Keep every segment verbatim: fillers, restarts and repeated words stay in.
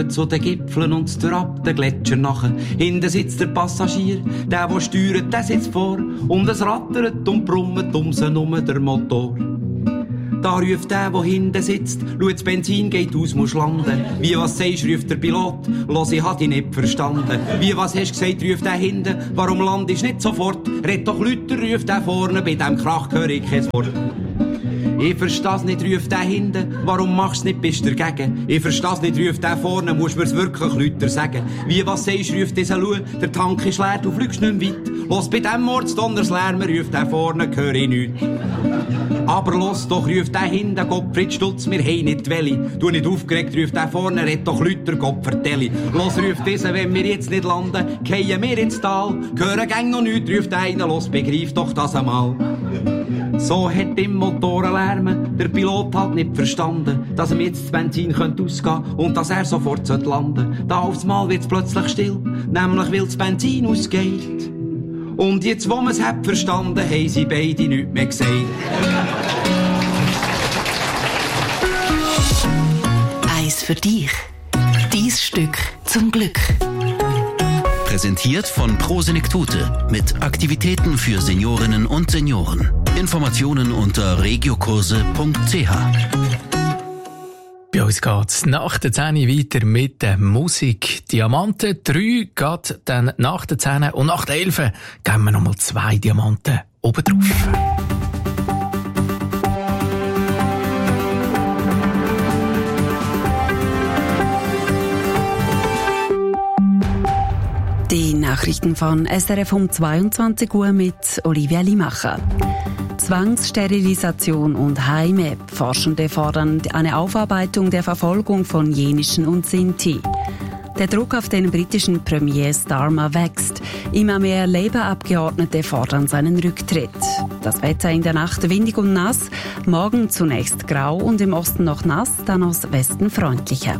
zu den Gipfeln und durch ab den Gletscher nachher. Hinten sitzt der Passagier, der, der steuert, der sitzt vor. Und es rattert und brummt um sie herum der Motor. Da ruft der, der hinten sitzt, schau, das Benzin geht aus, musst landen. Wie was sagst, ruft der Pilot, los, ich hab dich nicht verstanden. Wie was hast gesagt, ruft der hinten, warum landest nicht sofort? Red doch Lüter, ruft der vorne, bei dem Krach höre ich kein Wort. Ich versteh's nicht, ruft der hinten, warum machst du nicht, bist du dagegen? Ich versteh's nicht, ruft der vorne, musst mir's wirklich Lüter sagen. Wie was sagst, ruft dieser Lu, der Tank ist leer, du fliegst nicht weit. Los, bei dem Mordsdonnerslärm, ruft der vorne, höre ich nichts. Aber los doch, ruft der hinten, Gottfried Stutz, wir haben nicht die Welle. Du nicht aufgeregt, ruft der vorne, red doch Lüter, Gott vertelle. Los, ruft dieser, wenn wir jetzt nicht landen, gehen wir ins Tal. Hören gang noch nichts, ruft einer, los, begreif doch das einmal. So hat im Motorenlärm der Pilot halt nicht verstanden, dass ihm jetzt das Benzin könnte ausgehen und dass er sofort landen sollte. Da aufs Mal wird's plötzlich still, nämlich weil das Benzin ausgeht. Und jetzt, wo man's hat verstanden, haben sie beide nichts mehr gesagt. Eins für dich. Dies Stück zum Glück. Präsentiert von Prosenektute mit Aktivitäten für Seniorinnen und Senioren. Informationen unter regiokurse punkt c h. Bei uns geht's nach der zehn weiter mit der Musik. Diamanten drei geht dann nach der zehn und nach der elf geben wir nochmal zwei Diamanten oben drauf. Die Nachrichten von S R F um zweiundzwanzig Uhr mit Olivia Limacher. Zwangssterilisation und Heime. Forschende fordern eine Aufarbeitung der Verfolgung von Jenischen und Sinti. Der Druck auf den britischen Premier Starmer wächst. Immer mehr Labour-Abgeordnete fordern seinen Rücktritt. Das Wetter in der Nacht windig und nass. Morgen zunächst grau und im Osten noch nass, dann aus Westen freundlicher.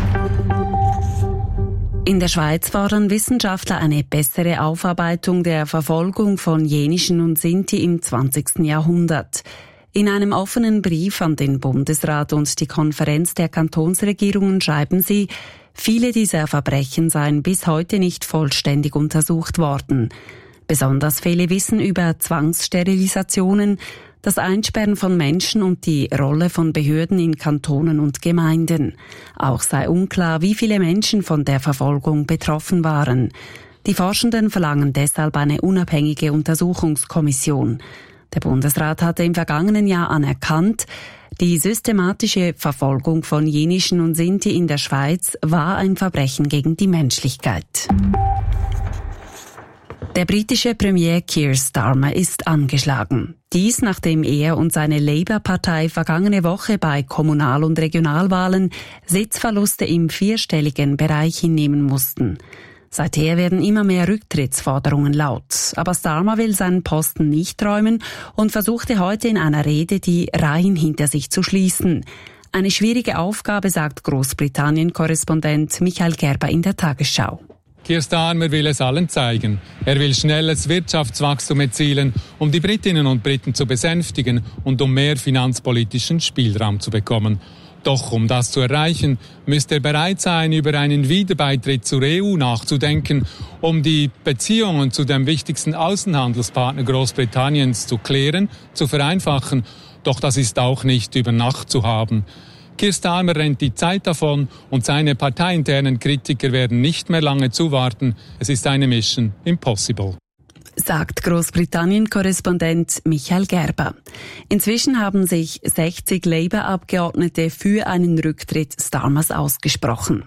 In der Schweiz fordern Wissenschaftler eine bessere Aufarbeitung der Verfolgung von Jenischen und Sinti im zwanzigsten Jahrhundert. In einem offenen Brief an den Bundesrat und die Konferenz der Kantonsregierungen schreiben sie, viele dieser Verbrechen seien bis heute nicht vollständig untersucht worden. Besonders fehle Wissen über Zwangssterilisationen, das Einsperren von Menschen und die Rolle von Behörden in Kantonen und Gemeinden. Auch sei unklar, wie viele Menschen von der Verfolgung betroffen waren. Die Forschenden verlangen deshalb eine unabhängige Untersuchungskommission. Der Bundesrat hatte im vergangenen Jahr anerkannt, die systematische Verfolgung von Jenischen und Sinti in der Schweiz war ein Verbrechen gegen die Menschlichkeit. Der britische Premier Keir Starmer ist angeschlagen. Dies, nachdem er und seine Labour-Partei vergangene Woche bei Kommunal- und Regionalwahlen Sitzverluste im vierstelligen Bereich hinnehmen mussten. Seither werden immer mehr Rücktrittsforderungen laut. Aber Starmer will seinen Posten nicht räumen und versuchte heute in einer Rede, die Reihen hinter sich zu schließen. Eine schwierige Aufgabe, sagt Großbritannien-Korrespondent Michael Gerber in der Tagesschau. Keir Starmer will es allen zeigen. Er will schnelles Wirtschaftswachstum erzielen, um die Britinnen und Briten zu besänftigen und um mehr finanzpolitischen Spielraum zu bekommen. Doch um das zu erreichen, müsste er bereit sein, über einen Wiederbeitritt zur E U nachzudenken, um die Beziehungen zu dem wichtigsten Außenhandelspartner Großbritanniens zu klären, zu vereinfachen. Doch das ist auch nicht über Nacht zu haben. Keir Starmer rennt die Zeit davon und seine parteiinternen Kritiker werden nicht mehr lange zuwarten. Es ist eine Mission impossible, sagt Großbritannien-Korrespondent Michael Gerber. Inzwischen haben sich sechzig Labour-Abgeordnete für einen Rücktritt Starmers ausgesprochen.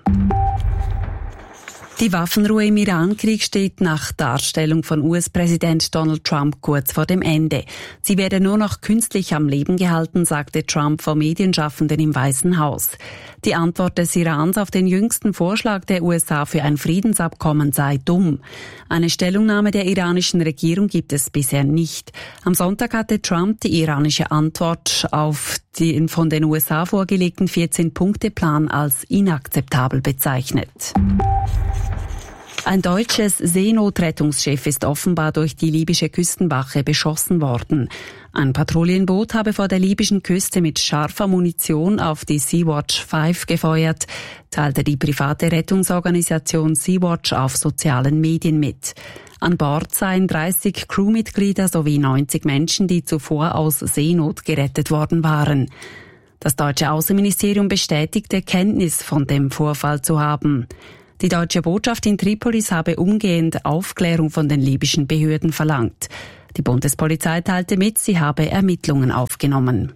Die Waffenruhe im Iran-Krieg steht nach Darstellung von U S-Präsident Donald Trump kurz vor dem Ende. Sie werde nur noch künstlich am Leben gehalten, sagte Trump vor Medienschaffenden im Weißen Haus. Die Antwort des Irans auf den jüngsten Vorschlag der U S A für ein Friedensabkommen sei dumm. Eine Stellungnahme der iranischen Regierung gibt es bisher nicht. Am Sonntag hatte Trump die iranische Antwort auf den von den U S A vorgelegten vierzehn Punkte Plan als inakzeptabel bezeichnet. Ein deutsches Seenotrettungsschiff ist offenbar durch die libysche Küstenwache beschossen worden. Ein Patrouillenboot habe vor der libyschen Küste mit scharfer Munition auf die Sea-Watch fünf gefeuert, teilte die private Rettungsorganisation Sea-Watch auf sozialen Medien mit. An Bord seien dreißig Crewmitglieder sowie neunzig Menschen, die zuvor aus Seenot gerettet worden waren. Das deutsche Außenministerium bestätigte, Kenntnis von dem Vorfall zu haben. Die deutsche Botschaft in Tripolis habe umgehend Aufklärung von den libyschen Behörden verlangt. Die Bundespolizei teilte mit, sie habe Ermittlungen aufgenommen.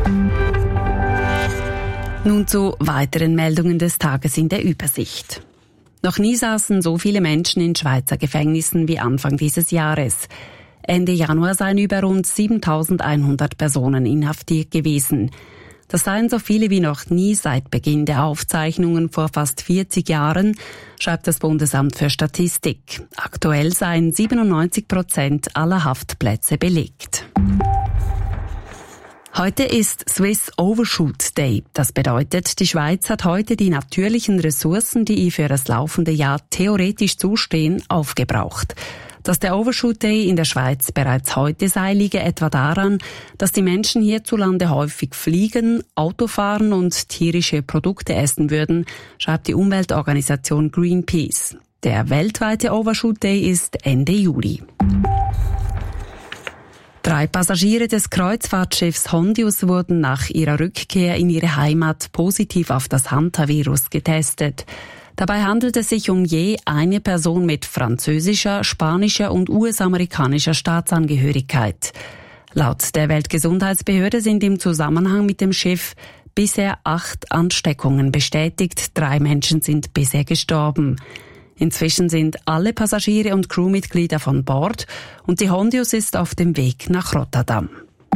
Nun zu weiteren Meldungen des Tages in der Übersicht. Noch nie saßen so viele Menschen in Schweizer Gefängnissen wie Anfang dieses Jahres. Ende Januar seien über rund siebentausendeinhundert Personen inhaftiert gewesen. Das seien so viele wie noch nie seit Beginn der Aufzeichnungen vor fast vierzig Jahren, schreibt das Bundesamt für Statistik. Aktuell seien siebenundneunzig Prozent aller Haftplätze belegt. Heute ist Swiss Overshoot Day. Das bedeutet, die Schweiz hat heute die natürlichen Ressourcen, die ihr für das laufende Jahr theoretisch zustehen, aufgebraucht. Dass der Overshoot Day in der Schweiz bereits heute sei, liege etwa daran, dass die Menschen hierzulande häufig fliegen, Auto fahren und tierische Produkte essen würden, schreibt die Umweltorganisation Greenpeace. Der weltweite Overshoot Day ist Ende Juli. Drei Passagiere des Kreuzfahrtschiffs Hondius wurden nach ihrer Rückkehr in ihre Heimat positiv auf das Hantavirus getestet. Dabei handelt es sich um je eine Person mit französischer, spanischer und U S-amerikanischer Staatsangehörigkeit. Laut der Weltgesundheitsbehörde sind im Zusammenhang mit dem Schiff bisher acht Ansteckungen bestätigt. Drei Menschen sind bisher gestorben. Inzwischen sind alle Passagiere und Crewmitglieder von Bord und die Hondius ist auf dem Weg nach Rotterdam.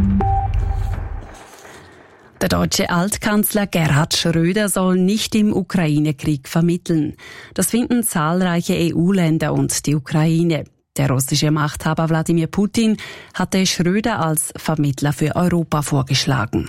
Der deutsche Altkanzler Gerhard Schröder soll nicht im Ukraine-Krieg vermitteln. Das finden zahlreiche E U-Länder und die Ukraine. Der russische Machthaber Wladimir Putin hatte Schröder als Vermittler für Europa vorgeschlagen.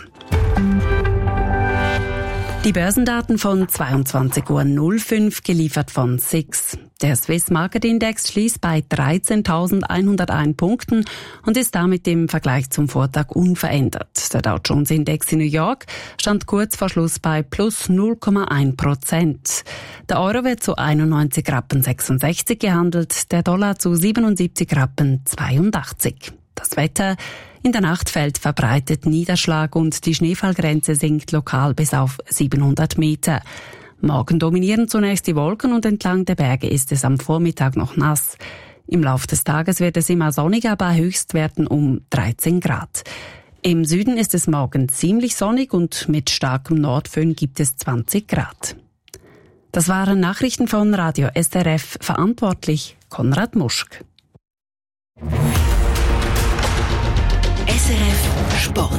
Die Börsendaten von zweiundzwanzig Uhr null fünf, geliefert von S I X. Der Swiss Market Index schließt bei dreizehntausendeinhunderteins Punkten und ist damit im Vergleich zum Vortag unverändert. Der Dow Jones Index in New York stand kurz vor Schluss bei plus null Komma eins Prozent. Der Euro wird zu einundneunzig Rappen sechsundsechzig gehandelt, der Dollar zu siebenundsiebzig Rappen zweiundachtzig. Das Wetter: in der Nacht fällt verbreitet Niederschlag und die Schneefallgrenze sinkt lokal bis auf siebenhundert Meter. Morgen dominieren zunächst die Wolken und entlang der Berge ist es am Vormittag noch nass. Im Laufe des Tages wird es immer sonniger bei Höchstwerten um dreizehn Grad. Im Süden ist es morgen ziemlich sonnig und mit starkem Nordföhn gibt es zwanzig Grad. Das waren Nachrichten von Radio S R F, verantwortlich Konrad Muschk. S R F Sport.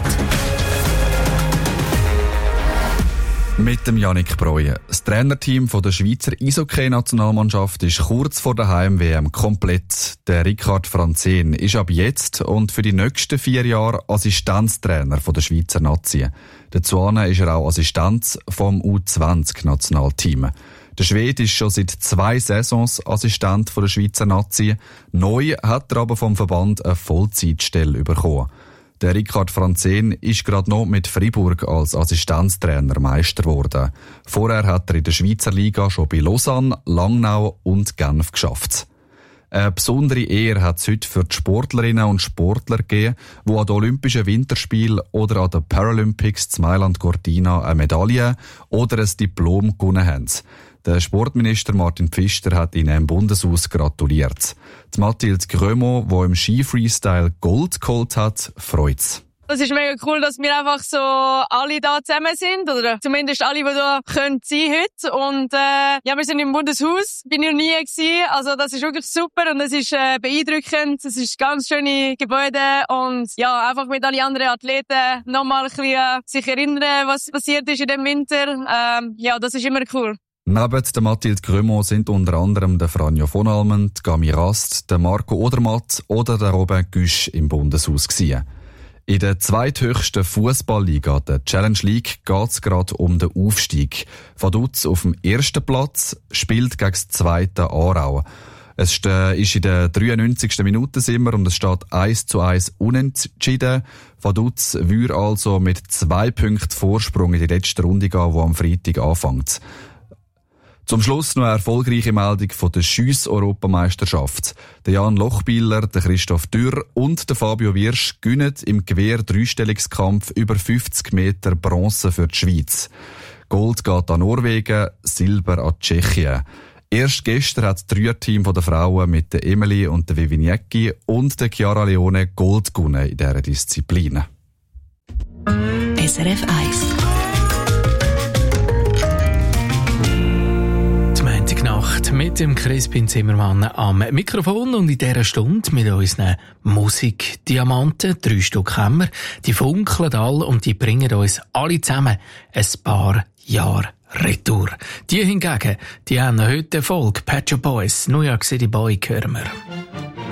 Mit dem Yannick Breuer. Das Trainerteam der Schweizer Eishockey-Nationalmannschaft ist kurz vor der Heim-W M komplett. Der Ricard Franzen ist ab jetzt und für die nächsten vier Jahre Assistenztrainer der Schweizer Nazi. Dazu ist er auch Assistenz vom U zwanzig Nationalteam. Der Schwede ist schon seit zwei Saisons Assistent der Schweizer Nazi. Neu hat er aber vom Verband eine Vollzeitstelle bekommen. Der Ricard Franzen ist gerade noch mit Fribourg als Assistenztrainer Meister geworden. Vorher hat er in der Schweizer Liga schon bei Lausanne, Langnau und Genf geschafft. Eine besondere Ehre hat es heute für die Sportlerinnen und Sportler gegeben, die an den Olympischen Winterspielen oder an den Paralympics zu Mailand Cortina eine Medaille oder ein Diplom gewonnen haben. Der Sportminister Martin Pfister hat ihnen im Bundeshaus gratuliert. Die Mathilde Grömo, die im Ski-Freestyle Gold geholt hat, freut's. Es ist mega cool, dass wir einfach so alle da zusammen sind, oder zumindest alle, die da können sein heute. Und äh, ja, wir sind im Bundeshaus, bin ich noch nie gewesen, also das ist wirklich super und es ist äh, beeindruckend, es ist ganz schöne Gebäude und ja, einfach mit allen anderen Athleten nochmal ein bisschen äh, sich erinnern, was passiert ist in dem Winter. Ähm, ja, das ist immer cool. Neben der Mathilde Grömo sind unter anderem der Franjo von Almen, die Gami Rast, der Marco Odermatt oder der Robin Güsch im Bundeshaus gewesen. In der zweithöchsten Fußballliga, der Challenge League, geht es gerade um den Aufstieg. Vaduz auf dem ersten Platz spielt gegen das zweite Aarau. Es ist in der dreiundneunzigsten Minute sind wir und es steht eins zu eins unentschieden. Vaduz würde also mit zwei Punkten Vorsprung in die letzte Runde gehen, die am Freitag anfängt. Zum Schluss noch eine erfolgreiche Meldung von der Schiess-Europameisterschaft. Der Jan Lochbihler, der Christoph Dürr und der Fabio Wirsch gewinnen im Gewehr-Dreistellungskampf über fünfzig Meter Bronze für die Schweiz. Gold geht an Norwegen, Silber an Tschechien. Erst gestern hat das Dreierteam der Frauen mit der Emily und der Viviniecki und der Chiara Leone Gold gewonnen in dieser Disziplin. S R F eins. Nacht mit dem Crispin Zimmermann am Mikrofon und in dieser Stunde mit unseren Musikdiamanten. Drei Stück haben wir. Die funkeln alle und die bringen uns alle zusammen ein paar Jahre retour. Die hingegen, die haben heute Erfolg. Pet Shop Boys, New York City Boy, hören wir.